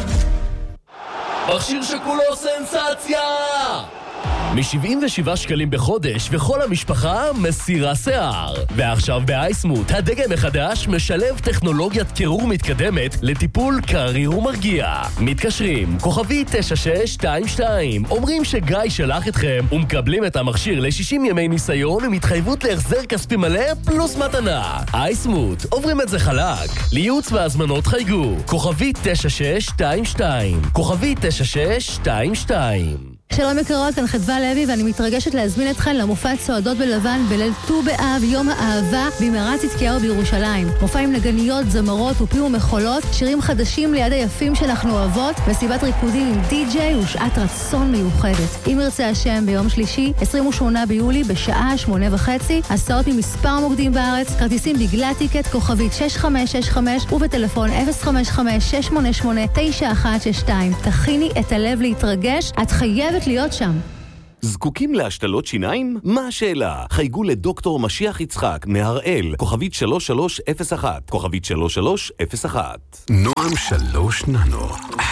מכשיר שכולו סנסציה! מ-שבעים ושבעה שקלים בחודש, וכל המשפחה מסירה שיער. ועכשיו באייסמוט, הדגם החדש משלב טכנולוגיית קירור מתקדמת לטיפול קריר ומרגיע. מתקשרים, כוכבי תשע שש שתיים שתיים, אומרים שגיא שלח אתכם, ומקבלים את המכשיר ל-שישים ימי ניסיון עם התחייבות להחזר כספי מלא פלוס מתנה. אייסמוט, עוברים את זה חלק. לייעוץ והזמנות חייגו, כוכבי תשע שש שתיים שתיים, כוכבי תשע שש שתיים שתיים.
שלום יקרות, כאן חדווה לוי ואני מתרגשת להזמין אתכן למופע צועדות בלבן בליל ט"ו באב, יום האהבה, במערת צדקיהו בירושלים. מופע עם נגניות, זמרות ופים ומחולות, שירים חדשים ליד היפים שאנחנו אוהבות, וסיבת ריקודים עם די-ג'יי ושעת רצון מיוחדת. אם ירצה השם, ביום שלישי, עשרים ושמונה ביולי, בשעה שמונה וחצי, הסעות ממספר מוקדים בארץ, כרטיסים בגלל טיקט, כוכבית שש חמש שש חמש ובטלפון אפס חמש חמש שש שמונה שמונה תשע אחת שש שתיים. תכיני את הלב להתרגש, את חייבת להיות שם.
זקוקים להשתלות שיניים? מה השאלה? חייגו לדוקטור משיח יצחק מהראל, כוכבית שלוש שלוש אפס אחת, כוכבית שלוש שלוש אפס אחת.
נועם שלוש ננו.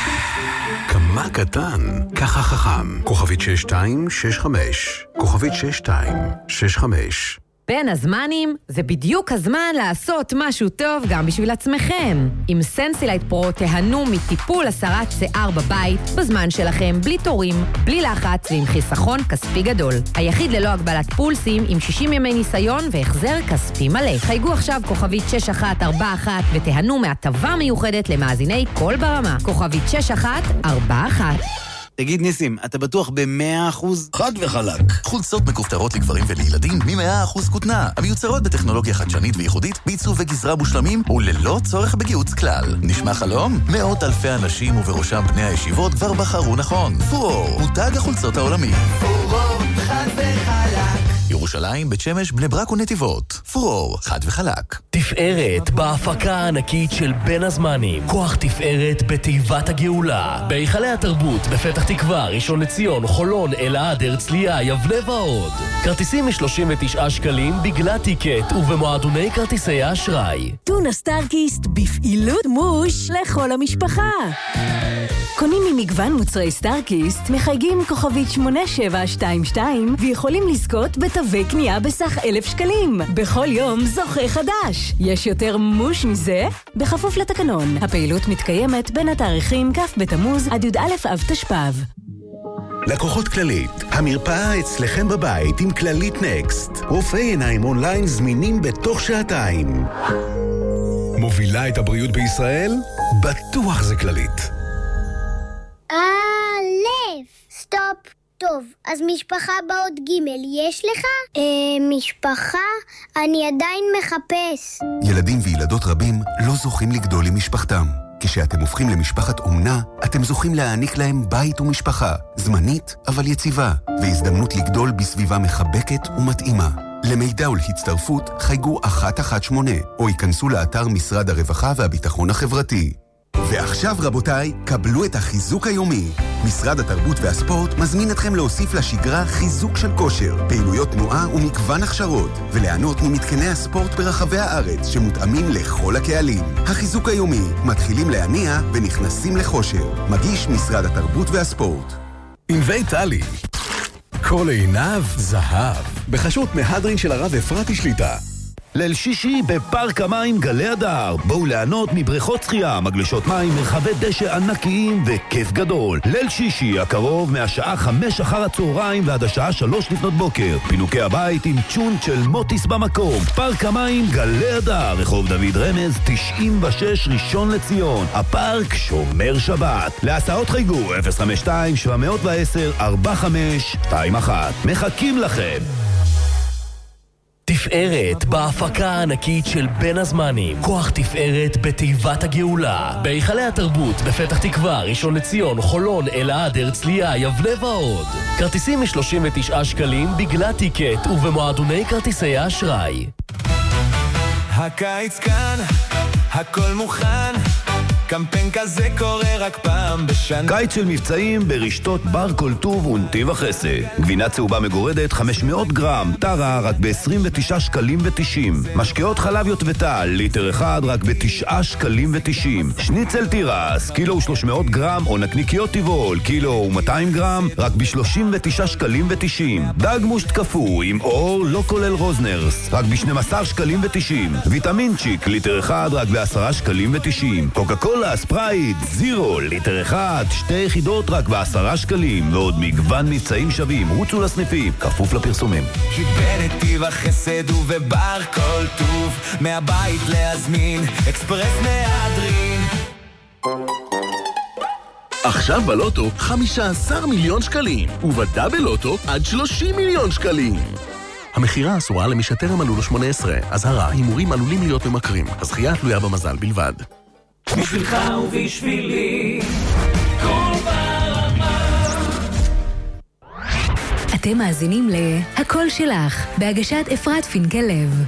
כמה קטן, ככה חכם. כוכבית שש שתיים שש חמש, כוכבית שש שתיים שש חמש.
בין הזמנים, זה בדיוק הזמן לעשות משהו טוב גם בשביל עצמכם. עם סנסילייט פרו תהנו מטיפול הסרת שיער בבית, בזמן שלכם, בלי תורים, בלי לחץ ועם חיסכון כספי גדול. היחיד ללא הגבלת פולסים, עם שישים ימי ניסיון והחזר כספי מלא. חייגו עכשיו כוכבית שש אחת ארבע אחת ותהנו מהטבה מיוחדת למאזיני כל ברמה. כוכבית שש אחת ארבע אחת.
תגיד ניסים, אתה בטוח ב-מאה אחוז?
חד וחלק. חולצות מכופתרות לגברים ולילדים מ-מאה אחוז כותנה, המיוצרות בטכנולוגיה חדשנית וייחודית, בעיצוב וגזרה מושלמים וללא צורך בגיוץ כלל. נשמע חלום? מאות אלפי אנשים ובראשם בני הישיבות כבר בחרו נכון. פורור, מותג החולצות העולמי.
פורור, חד וחלק.
ירושלים, בית שמש, בני ברק ונתיבות. פורור, חד וחלק.
תפארת בהפקה הענקית של בין הזמנים. כוח תפארת בתיבת הגאולה. בהיכלי התרבות, בפתח תקווה, ראשון לציון, חולון, אלעד, הרצליה, יבנה ועוד. כרטיסים מ-שלושים ותשעה שקלים בגלל טיקט ובמועדוני כרטיסי האשראי.
טונה סטארקיסט בפעילות מוש לכל המשפחה. קונים ממגוון מוצרי סטארקיסט, מחייגים כוכבית שמונה שבע שתיים שתיים ויכולים לזכות בתווי קנייה בסך אלף שקלים. בכל יום זוכה חדש. יש יותר מוש מזה? בכפוף לתקנון. הפעילות מתקיימת בין התאריכים כ' בתמוז עד י"א אב תשפ"ב.
לקוחות כללית, המרפאה אצלכם בבית עם כללית נקסט. רופאי עיניים אונליין זמינים בתוך שעתיים. מובילה את הבריאות בישראל? בטוח זה כללית.
א', סטופ. טוב, אז משפחה באות ג' יש לך? אה, משפחה? אני עדיין מחפש.
ילדים וילדות רבים לא זוכים לגדול עם משפחתם. כשאתם הופכים למשפחת אומנה, אתם זוכים להעניק להם בית ומשפחה, זמנית אבל יציבה, והזדמנות לגדול בסביבה מחבקת ומתאימה. למידע ולהצטרפות חייגו אחת אחת שמונה, או ייכנסו לאתר משרד הרווחה והביטחון החברתי. ועכשיו רבותיי, קבלו את החיזוק היומי. משרד התרבות והספורט מזמין אתכם להוסיף לשגרה חיזוק של כושר, פעילויות תנועה ומגוון הכשרות, וליהנות ממתקני הספורט ברחבי הארץ שמותאמים לכל הקהלים. החיזוק היומי, מתחילים להניע ונכנסים לחושר. מגיש משרד התרבות והספורט.
ענבי טלי, כל עיניו זהב, בחשות מהדרין של הרב אפרתי שליטה.
ליל שישי בפארק המים גלי הדר. בואו ליהנות מבריכות שחייה, מגלשות מים, מרחבי דשא ענקיים וכיף גדול. ליל שישי הקרוב מהשעה חמש אחר הצהריים ועד השעה שלוש לפנות בוקר. פינוקי הבית עם צ'ונט של מוטיס במקום. פארק המים גלי הדר, רחוב דוד רמז תשעים ושש ראשון לציון. הפארק שומר שבת. להסעות חייגו אפס חמש שתיים שבע עשר ארבע חמש שתיים אחת. מחכים לכם.
תפארת בהפקה הענקית של בין הזמנים. כוח תפארת בתיבת הגאולה. בהיכלי התרבות, בפתח תקווה, ראשון לציון, חולון, אלעד, הרצליה, יבנה ועוד. כרטיסים מ-שלושים ותשעה שקלים בגלל טיקט ובמועדוני כרטיסי האשראי.
הקיץ כאן, הכל מוכן, קמפיין כזה קורה רק פעם בשנה.
קיץ של מבצעים ברשתות בר כל טוב ונתיב החסד. גבינה צהובה מגורדת חמש מאות גרם, טרה רק ב-עשרים ותשעה שקלים ותשעים. משקאות חלב יוטבטל, ליטר אחד רק ב-תשעה שקלים ותשעים. שניצל תירס, קילו ו-שלוש מאות גרם, או נקניקיות טבעול, קילו ו-מאתיים גרם, רק ב-שלושים ותשעה שקלים ותשעים. דג מושט קפוא עם אור לא כולל רוזנרס, רק ב-שנים עשר שקלים ותשעים. ויטמינצ'יק, ליטר אחד רק ב-עשרה שקלים ותשעים. קוקה קולה ספרייט זירו, ליטר אחד, שתי יחידות רק בעשרה שקלים, ועוד מגוון מבצעים שווים. רוצו לסניפים, כפוף לפרסומים.
כי בנתיב החסד ובבר כל טוב, מהבית להזמין, אקספרס מהדרין.
עכשיו בלוטו חמישה עשר מיליון שקלים, ובדאבל לוטו עד שלושים מיליון שקלים. המחירה אסורה למי שטרם מלאו לו שמונה עשרה. אזהרה, הימורים עלולים להיות ממכרים. הזכייה תלויה במזל בלבד.
בשבילך ובשבילי כל ברמה.
אתם מאזינים ל"הקול שלך", בהגשת אפרת פינקלב.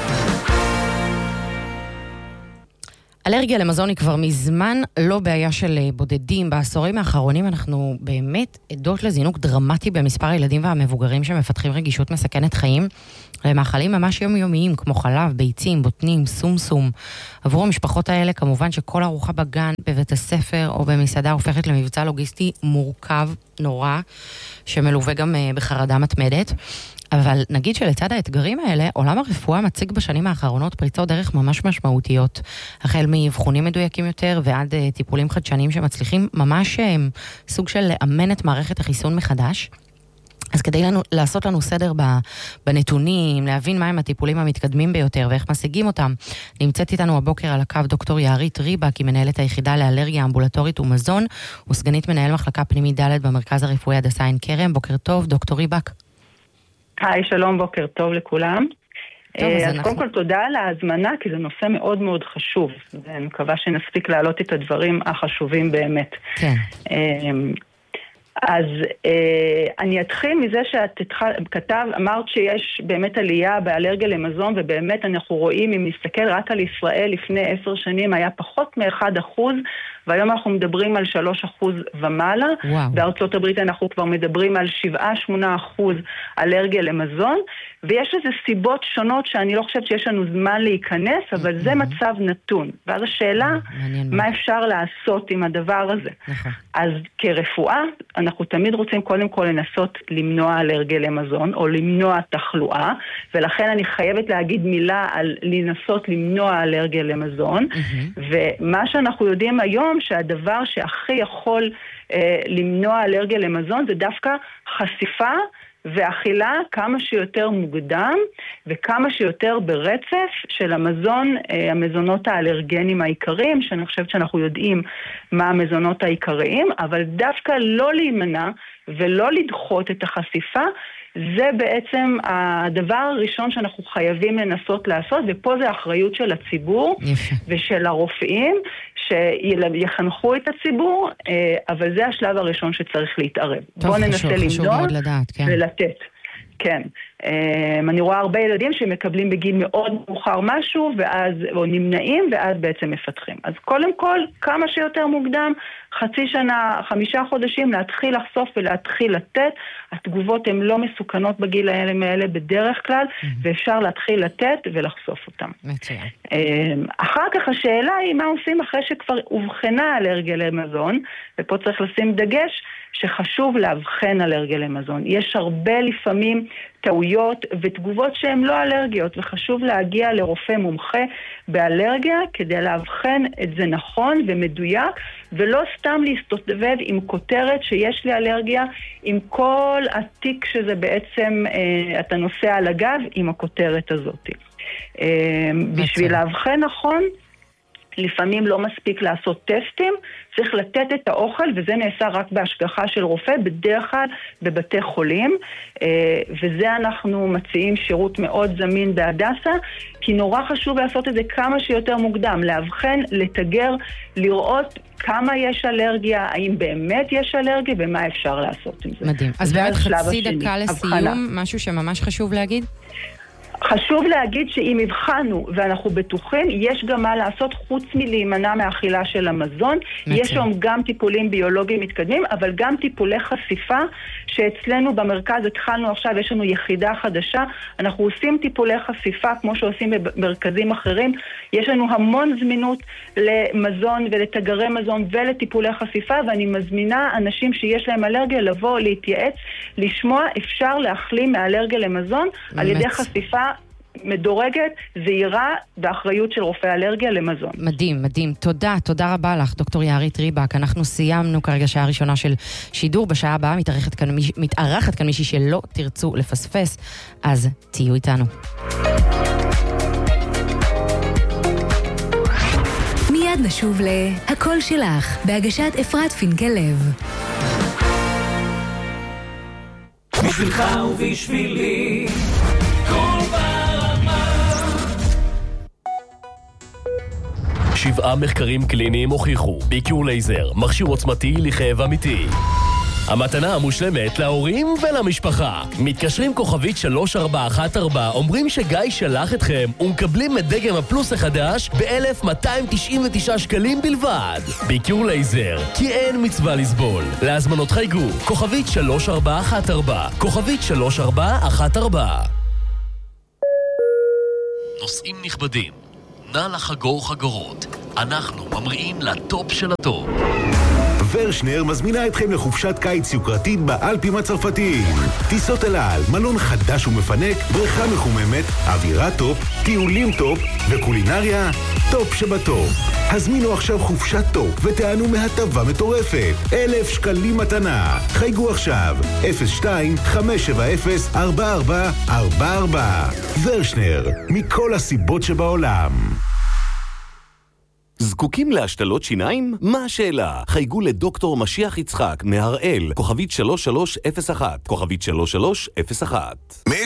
אלרגיה למזון היא כבר מזמן לא בעיה של בודדים. בעשורים האחרונים אנחנו באמת עדות לזינוק דרמטי במספר הילדים והמבוגרים שמפתחים רגישות מסכנת חיים למאכלים ממש יומיומיים כמו חלב, ביצים, בוטנים, סומסום. עבור המשפחות האלה כמובן שכל ארוחה בגן, בבית הספר או במסעדה הופכת למבצע לוגיסטי מורכב נורא, שמלווה גם בחרדה מתמדת. אבל נגיד שלצד האתגרים האלה, עולם הרפואה מציג בשנים האחרונות פריצות דרך ממש משמעותיות. החל מאבחונים מדויקים יותר ועד טיפולים חדשניים שמצליחים ממש סוג של לאמן את מערכת החיסון מחדש. אז כדי לנו, לעשות לנו סדר בנתונים, להבין מהם הטיפולים המתקדמים ביותר ואיך משיגים אותם, נמצאת איתנו הבוקר על הקו דוקטור יערית ריבק, היא מנהלת היחידה לאלרגיה אמבולטורית ומזון, וסגנית מנהל מחלקה פנימית ד' במרכז הרפואי הדסה עין כרם. בוקר טוב, דוקטור ריבק.
היי, שלום, בוקר טוב לכולם.
טוב, אז
אז
אנחנו...
קודם כל תודה על ההזמנה, כי זה נושא מאוד מאוד חשוב, ואני מקווה שנספיק להעלות את הדברים החשובים באמת.
כן.
אז אני אתחיל מזה שאת כתב, אמרת שיש באמת עלייה באלרגיה למזון, ובאמת אנחנו רואים, אם נסתכל רק על ישראל לפני עשר שנים, היה פחות מאחד אחוז, והיום אנחנו מדברים על שלוש אחוז ומעלה. וואו. בארצות הברית אנחנו כבר מדברים על שבעה שמונה אחוז אלרגיה למזון, ויש איזה סיבות שונות שאני לא חושבת שיש לנו זמן להיכנס, אבל זה מצב נתון. ואז השאלה, מה אפשר לעשות עם הדבר הזה? אז כרפואה, אנחנו תמיד רוצים קודם כל לנסות למנוע אלרגיה למזון, או למנוע תחלואה, ולכן אני חייבת להגיד מילה על לנסות למנוע אלרגיה למזון, ומה שאנחנו יודעים היום, שהדבר שהכי יכול אה, למנוע אלרגיה למזון, זה דווקא חשיפה ואכילה כמה שיותר מוקדם, וכמה שיותר ברצף של המזון, אה, המזונות האלרגנים העיקריים, שאני חושבת שאנחנו יודעים מה המזונות העיקריים, אבל דווקא לא להימנע ולא לדחות את החשיפה, זה בעצם הדבר הראשון שאנחנו חייבים לנסות לעשות, ופה זה האחריות של הציבור ושל הרופאים, שיחנכו את הציבור, אבל זה השלב הראשון שצריך להתערב. בואו ננסה למנוע ולתת. כן. אני רואה הרבה ילדים שמקבלים בגיל מאוד מאוחר משהו, ואז, או נמנעים, ואז בעצם מפתחים. אז קודם כל, כמה שיותר מוקדם, חצי שנה, חמישה חודשים, להתחיל לחשוף ולהתחיל לתת. התגובות הן לא מסוכנות בגיל האלה בדרך כלל, ואפשר להתחיל לתת ולחשוף אותם.
מצוין.
אחר כך השאלה היא מה עושים אחרי שכבר הובחנה אלרגיה למזון, ופה צריך לשים דגש שחשוב להבחן אלרגיה למזון. יש הרבה לפעמים טעויות ותגובות שהן לא אלרגיות, וחשוב להגיע לרופא מומחה באלרגיה כדי להבחן את זה נכון ומדויק, ולא סתם להסתובב עם כותרת שיש לי אלרגיה, עם כל התיק שזה בעצם אה, אתה נוסע על הגב עם הכותרת הזאת. אה, בשביל להבחן נכון, לפעמים לא מספיק לעשות טסטים, צריך לתת את האוכל, וזה נעשה רק בהשגחה של רופא, בדרך כלל בבתי חולים, וזה אנחנו מציעים שירות מאוד זמין בהדסה, כי נורא חשוב לעשות את זה כמה שיותר מוקדם, להבחן, לתגר, לראות כמה יש אלרגיה, האם באמת יש אלרגיה, ומה אפשר לעשות עם זה.
מדהים. אז בעד חצי דקה לסיום, משהו שממש חשוב להגיד?
חשוב להגיד שאם הבחנו ואנחנו בטוחים, יש גם מה לעשות חוץ מלהימנע מהאכילה של המזון. מצא. יש שם גם טיפולים ביולוגיים מתקדמים, אבל גם טיפולי חשיפה, שאצלנו במרכז התחלנו עכשיו, יש לנו יחידה חדשה, אנחנו עושים טיפולי חשיפה כמו שעושים במרכזים אחרים, יש לנו המון זמינות למזון ולתגרי מזון ולטיפולי חשיפה, ואני מזמינה אנשים שיש להם אלרגיה לבוא, להתייעץ, לשמוע, אפשר להחלים מאלרגיה למזון מצא. על ידי חשיפה מדורגת, זהירה, באחריות של רופא אלרגיה למזון.
מדהים, מדהים. תודה, תודה רבה לך, דוקטור יערית ריבק. אנחנו סיימנו כרגע שעה ראשונה של שידור. בשעה הבאה מתארחת כאן, מתארחת כאן מישהי שלא תרצו לפספס, אז תהיו איתנו.
מיד נשוב ל"הכל שלך", בהגשת אפרת פינקלב.
בשבילך ובשבילי, כל ברמה.
שבעה מחקרים קליניים הוכיחו ביקור לייזר, מכשיר עוצמתי לכאב אמיתי. המתנה המושלמת להורים ולמשפחה. מתקשרים כוכבית שלוש ארבע אחת ארבע, אומרים שגיא שלח אתכם ומקבלים את דגם הפלוס החדש ב-אלף מאתיים תשעים ותשעה שקלים בלבד. ביקור לייזר, כי אין מצווה לסבול. להזמנות חייגו, כוכבית שלוש ארבע אחת ארבע, כוכבית שלוש ארבע אחת ארבע. נוסעים נכבדים, נא לחגור חגורות. אנחנו ממריאים לטופ של הטופ.
ורשנר מזמינה אתכם לחופשת קיץ יוקרתית באלפים הצרפתיים. טיסות אל על, מלון חדש ומפנק, בריכה מחוממת, אווירה טופ, טיולים טופ וקולינריה טופ שבטופ. הזמינו עכשיו חופשת טופ ותענו מהטבה מטורפת. אלף שקלים מתנה. חייגו עכשיו אפס שתיים חמש שבע אפס ארבע ארבע ארבע ארבע. ורשנר, מכל הסיבות שבעולם.
זקוקים להשתלות שיניים? מה השאלה? חייגו לדוקטור משיח יצחק מהראל, כוכבית שלוש שלוש אפס אחת, כוכבית שלוש שלוש אפס אחת.